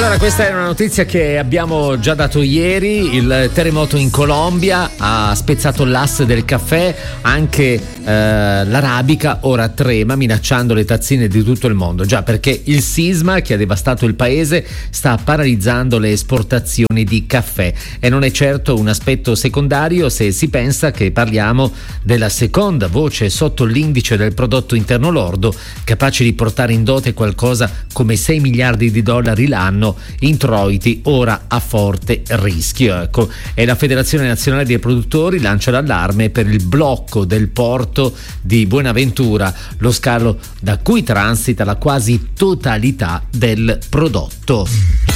Allora, questa è una notizia che abbiamo già dato ieri. Il terremoto in Colombia ha spezzato l'asse del caffè, anche l'arabica ora trema, minacciando le tazzine di tutto il mondo. Già, perché il sisma che ha devastato il paese sta paralizzando le esportazioni di caffè, e non è certo un aspetto secondario se si pensa che parliamo della seconda voce sotto l'indice del prodotto interno lordo, capace di portare in dote qualcosa come 6 miliardi di dollari l'anno, introiti ora a forte rischio. Ecco, e la Federazione Nazionale dei Produttori lancia l'allarme per il blocco del porto di Buenaventura, lo scalo da cui transita la quasi totalità del prodotto.